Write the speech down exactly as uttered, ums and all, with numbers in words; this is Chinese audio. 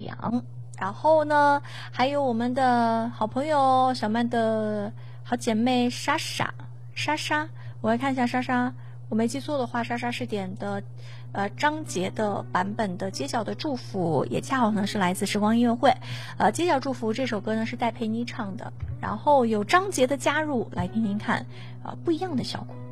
阳。然后呢，还有我们的好朋友小曼的好姐妹莎莎莎莎，我来看一下莎莎，我没记错的话，莎莎是点的呃张杰的版本的《街角的祝福》，也恰好呢是来自时光音乐会。呃，《街角祝福》这首歌呢是戴佩妮唱的，然后有张杰的加入，来听听看啊、呃、不一样的效果。